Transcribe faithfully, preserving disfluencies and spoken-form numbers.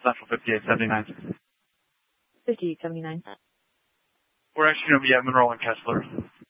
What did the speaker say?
Central fifty-eight seventy-nine. fifty-eight seventy-nine. We're actually going to be at Monroe and Kessler.